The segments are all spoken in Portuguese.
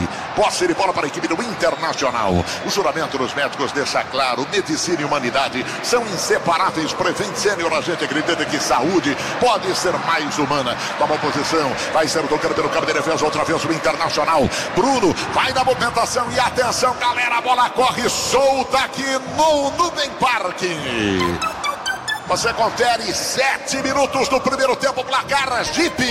Posse de bola para a equipe do Internacional. O juramento dos médicos deixa claro: medicina e humanidade são inseparáveis. Prevent Sênior, a gente acredita que saúde pode ser mais humana. Toma posição, vai ser tocando pelo campo de defesa, outra vez o Internacional. Bruno vai na movimentação e atenção, galera, a bola corre solta aqui no Nubem Parque. Você confere 7 minutos do primeiro tempo, placar Jeep.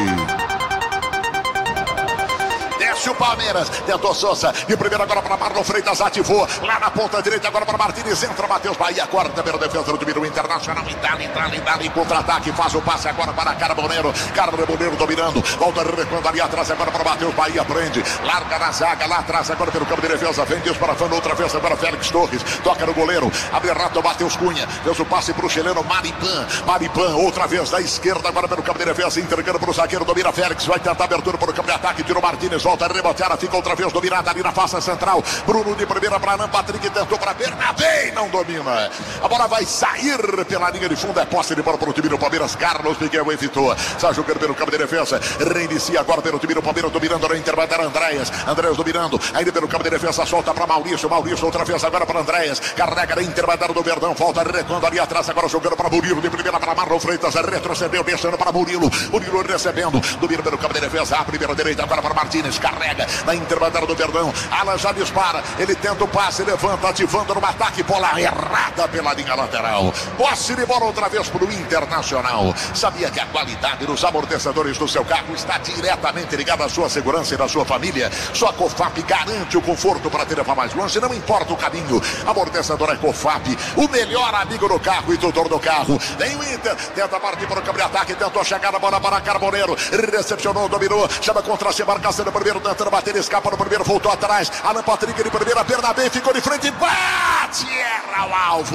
Desce o Palmeiras, tentou Sousa, de primeira agora para Marlon Freitas, ativou, lá na ponta direita agora para Martínez, entra Matheus Bahia, corta pelo defesa do time Internacional, em contra-ataque, faz o passe agora para Carboneiro dominando, volta recuando ali atrás agora para Matheus Bahia, prende, larga na zaga, lá atrás agora pelo campo de defesa, vem Deus para Fano, outra vez agora Félix Torres, toca no goleiro, abre rato, Matheus Cunha, fez o passe para o chileno Maripan, outra vez da esquerda agora pelo campo de defesa, entregando para o zagueiro, domina Félix, vai tentar abertura para o campo de ataque, tirou Martínez, volta a rebotear, fica outra vez dominada ali na face central. Bruno de primeira para Alan Patrick, tentou para Bernabé, não domina. A bola vai sair pela linha de fundo, é posse de bola para o time do Palmeiras. Carlos Miguel evitou, está jogando pelo campo de defesa, reinicia agora pelo time do Palmeiras, dominando na intervalo, Andréas dominando, ainda pelo campo de defesa, solta para Maurício outra vez agora para Andréas, carrega na intervalo do Verdão, volta recuando ali atrás, agora jogando para Murilo, de primeira para Marlon Freitas, retrocedeu, deixando para Murilo recebendo, domina pelo campo de defesa, a primeira direita agora para Martínez, carrega na intervalo do Verdão, Alan já dispara, ele tenta o passe, levanta, ativando no ataque, bola errada pela linha lateral, posse de bola outra vez para o Internacional. Sabia que a qualidade dos amortecedores do seu carro está diretamente ligada à sua segurança e da sua família? Só a Cofap garante o conforto para te levar mais longe, não importa o caminho. Amortecedor é Cofap, o melhor amigo do carro e tutor do carro. Vem o Inter, tenta partir para o campo de ataque, tentou chegar a bola para Carboneiro, recepcionou, dominou, chama contra a marcação do primeiro, tentando bater, escapa no primeiro, voltou atrás, Alan Patrick de primeira, Bernabé ficou de frente, bate, erra o alvo,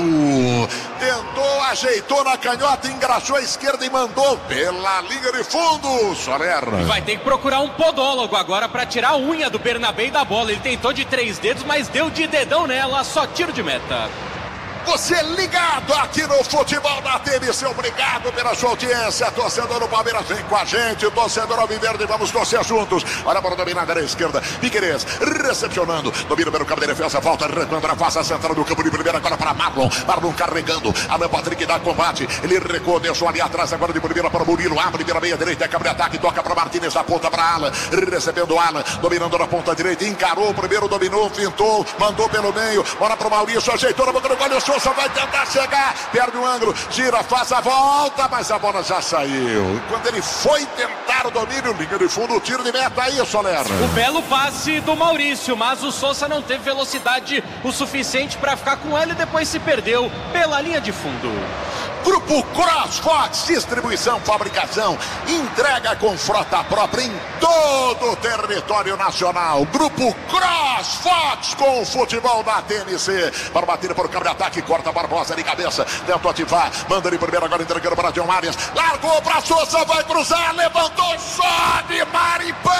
tentou, ajeitou na canhota, engraxou a esquerda e mandou pela linha de fundo, Soler. Vai ter que procurar um podólogo agora para tirar a unha do Bernabé da bola, ele tentou de 3 dedos, mas deu de dedão nela, só tiro de meta. Você ligado aqui no Futebol da TVC, obrigado pela sua audiência, torcedor do Palmeiras, vem com a gente, torcedor alviverde, vamos torcer juntos. Olha a bola dominada na esquerda, Piquerez recepcionando, domina pelo campo de defesa, volta recuando na face central do campo de primeira, agora para Marlon carregando, Alan Patrick dá combate, ele recuou, deixou ali atrás, agora de primeira para Murilo, abre pela meia direita, cabe de ataque, toca para Martínez, da ponta para Alan, recebendo Alan, dominando na ponta direita, encarou o primeiro, dominou, fintou, mandou pelo meio, bola para o Maurício, ajeitou na boca do gol, Sousa vai tentar chegar, perde o ângulo, gira, faz a volta, mas a bola já saiu. Quando ele foi tentar o domínio, linha de fundo, tiro de meta aí, Soler. O belo passe do Maurício, mas o Sousa não teve velocidade o suficiente para ficar com ela e depois se perdeu pela linha de fundo. Grupo CrossFox, distribuição, fabricação, entrega com frota própria em todo o território nacional. Grupo CrossFox com o futebol da TNC. Para bater por câmera de ataque, corta Barbosa de cabeça, tentou ativar, manda de primeiro, agora entregando para John Arias, largou para Sousa, vai cruzar, levantou, sobe, Maripan!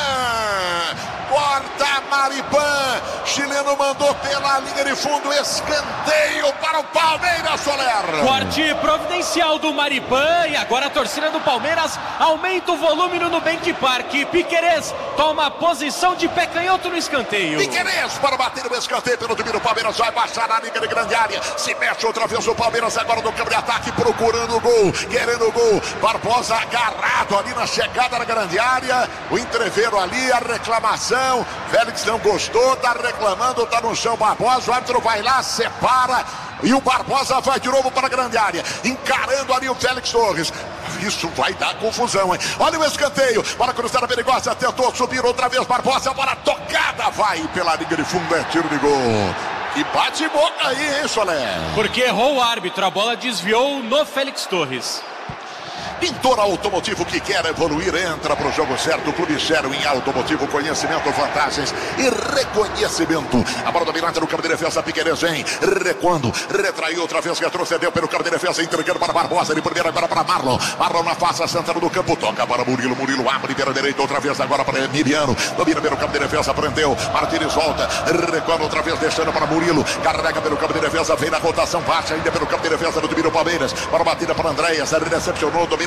Corta Maripan, chileno mandou pela linha de fundo, escanteio para o Palmeiras, Soler. Corte providencial do Maripan e agora a torcida do Palmeiras aumenta o volume no Nubank Park. Piquerez toma posição de pé canhoto no escanteio. Piquerez para bater o escanteio pelo time do Palmeiras, vai baixar na linha de grande área, se mexe outra vez o Palmeiras agora no campo de ataque, procurando o gol, querendo o gol, Barbosa agarrado ali na chegada na grande área, o entreveiro ali, a reclamação, Félix não gostou, tá reclamando, tá no chão Barbosa, o árbitro vai lá, separa, e o Barbosa vai de novo para a grande área, encarando ali o Félix Torres. Isso vai dar confusão, hein? Olha o escanteio, bola cruzada perigosa, tentou subir outra vez Barbosa, bola tocada, vai pela linha de fundo, é tiro de gol. E bate boca aí, hein, Soler? Porque errou o árbitro, a bola desviou no Félix Torres. Pintor Automotivo, que quer evoluir, entra para o jogo certo. Clube Zero em automotivo, conhecimento, vantagens e reconhecimento. A bola dominante no campo de defesa, Piquerez vem, recuando, retraiu outra vez, retrocedeu pelo campo de defesa, entregando para Barbosa, de primeira agora para Marlon na face central do campo, toca para Murilo abre pela direita, outra vez agora para Emiliano, domina pelo campo de defesa, prendeu, Martínez volta, recuando outra vez, deixando para Murilo, carrega pelo campo de defesa, vem na rotação baixa, ainda pelo campo de defesa do time do Palmeiras, para a batida para Andréas, recepcionou, domina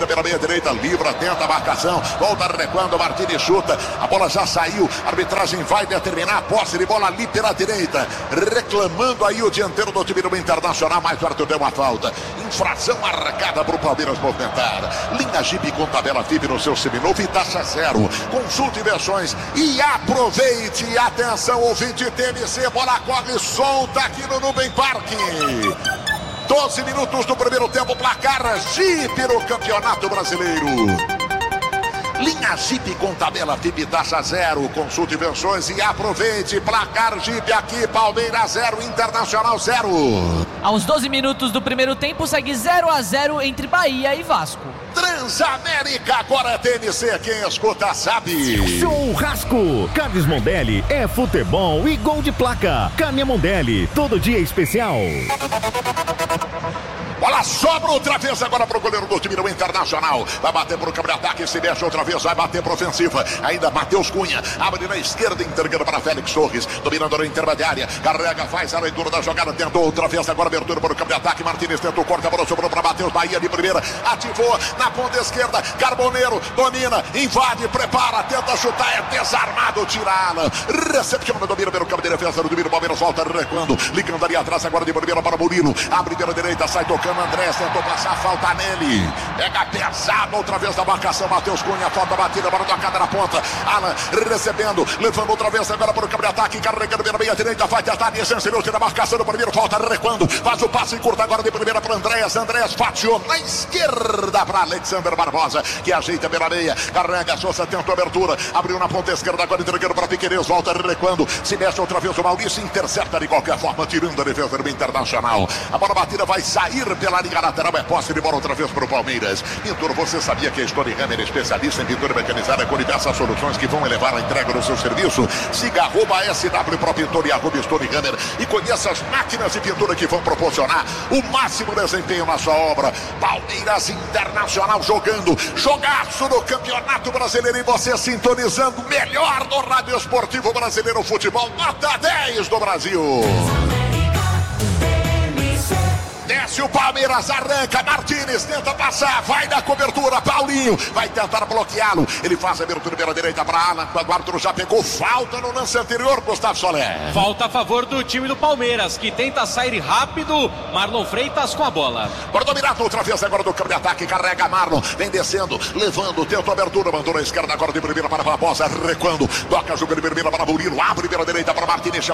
pela meia direita, livra, tenta a marcação, volta recuando, Martínez chuta, a bola já saiu, a arbitragem vai determinar a posse de bola ali pela direita, reclamando aí o dianteiro do time do Internacional, mas o Arthur deu uma falta, infração marcada para o Palmeiras movimentar. Linha Jeep com tabela FIP no seu seminovo e taxa zero. Consulte versões e aproveite. Atenção, ouvinte TMC, bola corre solta aqui no Nubem Parque. 12 minutos do primeiro tempo, placar Jeep no Campeonato Brasileiro. Linha Jeep com tabela FIP taxa zero. Consulte versões e aproveite. Placar Jeep aqui, Palmeiras 0, Internacional 0. Aos 12 minutos do primeiro tempo, segue 0-0 entre Bahia e Vasco. Transamérica, agora é TNC, quem escuta sabe. Churrasco, Carnes Mondelli é futebol e gol de placa. Carne Mondelli, todo dia especial. Bola sobra outra vez agora pro goleiro do time do Internacional. Vai bater pro campo de ataque, se mexe outra vez, vai bater pro ofensiva. Ainda Matheus Cunha, abre na esquerda, entregando para Félix Torres. Dominando na intermediária, carrega, faz a leitura da jogada, tentou outra vez agora abertura pro campo de ataque. Martínez tentou, corta, a bola sobrou para Matheus, Bahia de primeira, ativou na ponta esquerda, Carboneiro, domina, invade, prepara, tenta chutar, é desarmado, tirá-la. Recepciona, domina pelo campo de defesa, domina o Palmeiras, volta recuando, ligando ali atrás agora de primeira para Murilo, abre pela direita, sai tocando. Andrés tentou passar, falta nele. Pega pesado outra vez da marcação. Matheus Cunha, falta batida, bola tocada na ponta. Alan recebendo, levando outra vez agora para o campo de ataque. Carregando pela meia direita, vai tentar a distância da marcação do primeiro. Falta recuando, faz o passe curto agora de primeira para Andrés. Andrés fatiou na esquerda para Alexander Barbosa, que ajeita pela meia. Carrega, Souza tentou abertura, abriu na ponta esquerda, agora entregando para Piquerez. Volta recuando, se mexe outra vez o Maurício, intercepta de qualquer forma, tirando a defesa do Internacional. A bola batida vai sair pela linha lateral, é posse de bola outra vez para o Palmeiras. Pintor, você sabia que a Stone Hammer é especialista em pintura mecanizada com diversas soluções que vão elevar a entrega do seu serviço? Siga @SW Pro Pintor e @Stone Hammer e conheça as máquinas de pintura que vão proporcionar o máximo desempenho na sua obra. Palmeiras Internacional jogando, jogaço no Campeonato Brasileiro e você sintonizando melhor no Rádio Esportivo Brasileiro Futebol, nota 10 do Brasil. Desce o Palmeiras, arranca, Martínez tenta passar, vai na cobertura, Paulinho vai tentar bloqueá-lo, ele faz a abertura pela direita para Alan, o árbitro já pegou falta no lance anterior, Gustavo Soler. Falta a favor do time do Palmeiras, que tenta sair rápido, Marlon Freitas com a bola. Por dominado outra vez agora do campo de ataque, carrega Marlon, vem descendo, levando, tenta a abertura, mandou na esquerda agora de primeira para Barbosa, recuando, toca, joga de primeira para Murilo, abre pela direita para Martínez.